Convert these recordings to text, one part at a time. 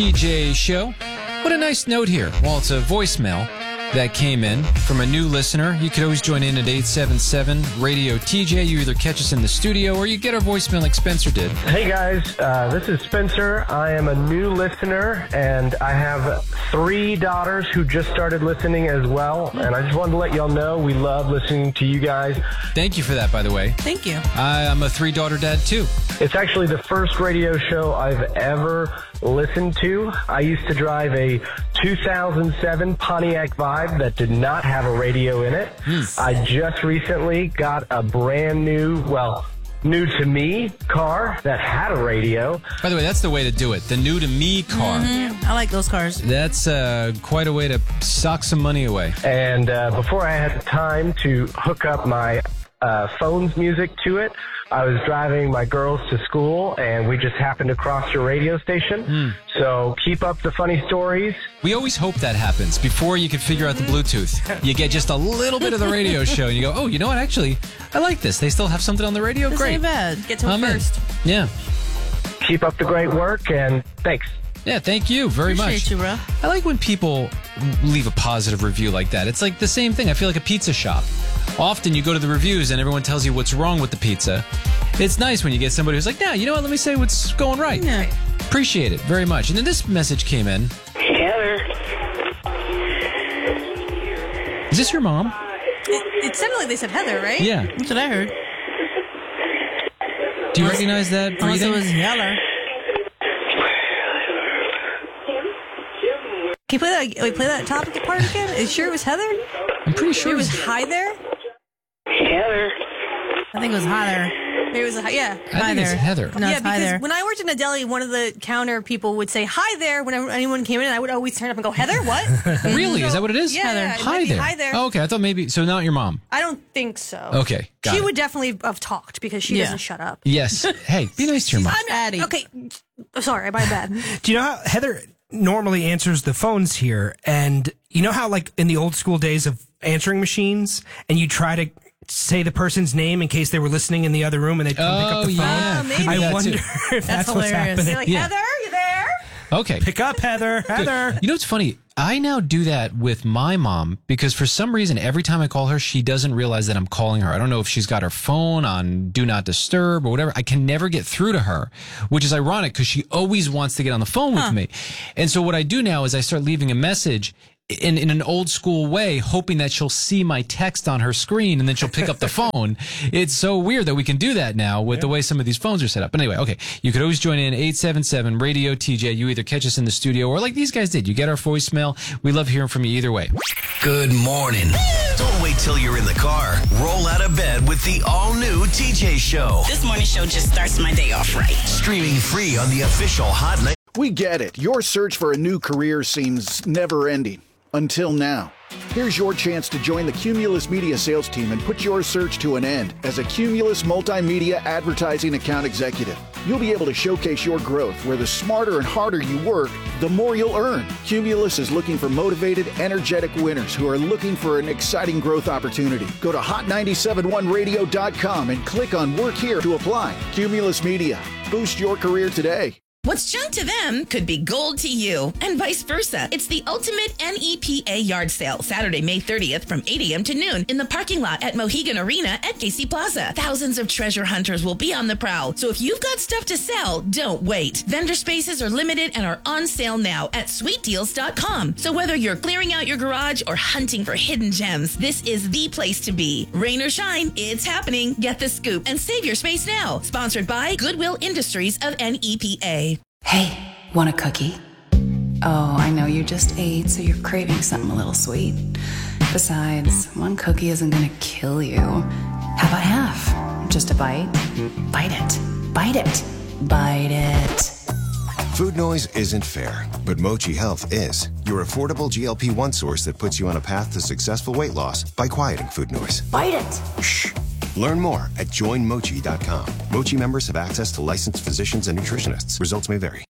TJ Show. What a nice note here. Well, it's a voicemail that came in from a new listener. You could always join in at 877-RADIO-TJ. You either catch us in the studio or you get our voicemail like Spencer did. Hey guys, this is Spencer. I am a new listener, and I have 3 daughters who just started listening as well. And I just wanted to let y'all know we love listening to you guys. Thank you for that, by the way. Thank you. I'm a 3-daughter dad, too. It's actually the first radio show I've ever listened to. I used to drive a 2007 Pontiac Vibe that did not have a radio in it. I just recently got a brand new, new to me car that had a radio. By the way, that's the way to do it. The new to me car. Mm-hmm. I like those cars. That's quite a way to sock some money away. And before I had time to hook up my phone's music to it, I was driving my girls to school, and we just happened to cross your radio station. So keep up the funny stories. We always hope that happens before you can figure out the Bluetooth. You get just a little bit of the radio show, and you go, oh, you know what? Actually, I like this. They still have something on the radio? This Great. ain't bad. Get to it first. Yeah. Keep up the great work, and thanks. Yeah, thank you very much. Appreciate you, bro. I like when people leave a positive review like that. It's like the same thing. I feel like a pizza shop. Often you go to the reviews and everyone tells you what's wrong with the pizza. It's nice when you get somebody who's like, nah, you know what? Let me say what's going right. Yeah. Appreciate it very much. And then this message came in. Heather. Is this your mom? It sounded like they said Heather, right? Yeah. That's what I heard. Do you recognize that Unless breathing? it was Heather. Can you play that topic part again? Are you sure it was Heather? I'm pretty sure It was hi there? Heather. I think it was hi there. Maybe it was I hi think it's there. Heather. No, Yeah, it's hi because there. when I worked in a deli, one of the counter people would say, hi there, whenever anyone came in, and I would always turn up and go, Heather, what? Really? Is that what it is? Yeah, Heather. it might Hi be there. hi there. Oh, okay. I thought maybe. So not your mom. I don't think so. Okay. Got She it. would definitely have talked because she Yeah. doesn't shut up. Yes. Hey, be nice to your mom. Addie. Okay, sorry, my bad. Do you know how Heather normally answers the phones here? And you know how, like, in the old school days of answering machines, and you try to say the person's name in case they were listening in the other room and they'd come pick up the phone? yeah. maybe. Could be I that wonder too. if that's what's hilarious. happening. They're like, Yeah. Heather, you there? Okay. Pick up, Heather. Heather. You know what's funny? I now do that with my mom because for some reason, every time I call her, she doesn't realize that I'm calling her. I don't know if she's got her phone on Do Not Disturb or whatever. I can never get through to her, which is ironic because she always wants to get on the phone with me. And so what I do now is I start leaving a message in an old school way, hoping that she'll see my text on her screen and then she'll pick up the phone. It's so weird that we can do that now with the way some of these phones are set up. But anyway, okay. You could always join in 877-RADIO-TJ. You either catch us in the studio or like these guys did. You get our voicemail. We love hearing from you either way. Good morning. Don't wait till you're in the car. Roll out of bed with the all-new TJ Show. This morning show just starts my day off right. Streaming free on the official Hot 90. We get it. Your search for a new career seems never-ending. Until now. Here's your chance to join the Cumulus Media sales team and put your search to an end as a Cumulus Multimedia Advertising Account Executive. You'll be able to showcase your growth where the smarter and harder you work, the more you'll earn. Cumulus is looking for motivated, energetic winners who are looking for an exciting growth opportunity. Go to hot971radio.com and click on Work Here to apply. Cumulus Media. Boost your career today. What's junk to them could be gold to you, and vice versa. It's the ultimate NEPA yard sale, Saturday, May 30th from 8 a.m. to noon in the parking lot at Mohegan Arena at KC Plaza. Thousands of treasure hunters will be on the prowl, so if you've got stuff to sell, don't wait. Vendor spaces are limited and are on sale now at sweetdeals.com. So whether you're clearing out your garage or hunting for hidden gems, this is the place to be. Rain or shine, it's happening. Get the scoop and save your space now. Sponsored by Goodwill Industries of NEPA. Hey, want a cookie? Oh, I know you just ate, so you're craving something a little sweet. Besides, one cookie isn't gonna kill you. How about half? Just a bite? Bite it. Bite it. Bite it. Food noise isn't fair, but Mochi Health is. Your affordable GLP-1 source that puts you on a path to successful weight loss by quieting food noise. Bite it. Shh. Learn more at joinmochi.com. Mochi members have access to licensed physicians and nutritionists. Results may vary.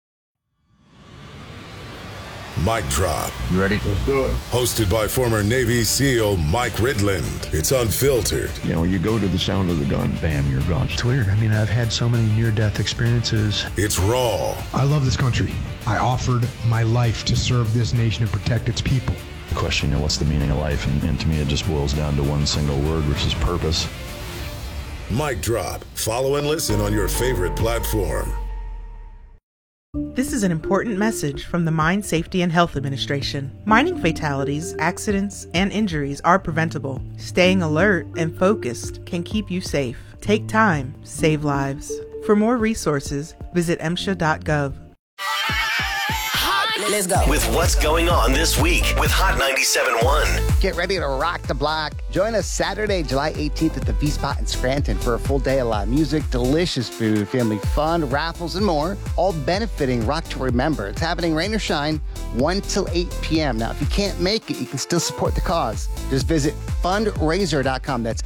Mic Drop. You ready? Let's do it. Hosted by former Navy SEAL Mike Ridland. It's unfiltered. You know, you go to the sound of the gun, bam, you're gone. It's weird. I mean, I've had so many near-death experiences. It's raw. I love this country. I offered my life to serve this nation and protect its people. Question, what's the meaning of life? And to me, it just boils down to one single word, which is purpose. Mic drop. Follow and listen on your favorite platform. This is an important message from the Mine Safety and Health Administration. Mining fatalities, accidents, and injuries are preventable. Staying alert and focused can keep you safe. Take time, save lives. For more resources, visit MSHA.gov. Let's go. With what's going on this week with Hot 97.1. Get ready to rock the block. Join us Saturday, July 18th at the V-Spot in Scranton for a full day of live music, delicious food, family fun, raffles, and more, all benefiting Rock to Remember. It's happening rain or shine, 1 till 8 p.m. Now, if you can't make it, you can still support the cause. Just visit fundraiser.com. That's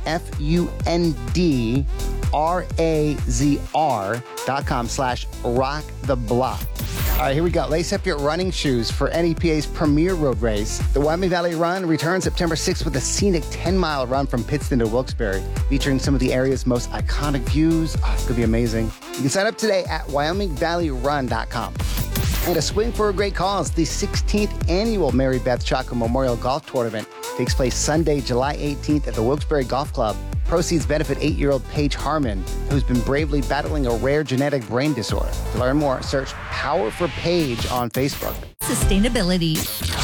FUNDRAZR.com/rock-the-block. All right, here we go. Lace up your running shoes for NEPA's premier road race. The Wyoming Valley Run returns September 6th with a scenic 10-mile run from Pittston to Wilkes-Barre, featuring some of the area's most iconic views. Oh, it's going to be amazing. You can sign up today at WyomingValleyRun.com. And a swing for a great cause. The 16th annual Mary Beth Chaco Memorial Golf Tournament takes place Sunday, July 18th at the Wilkes-Barre Golf Club. Proceeds benefit 8-year-old Paige Harmon, who's been bravely battling a rare genetic brain disorder. To learn more, search Power for Paige on Facebook. Sustainability.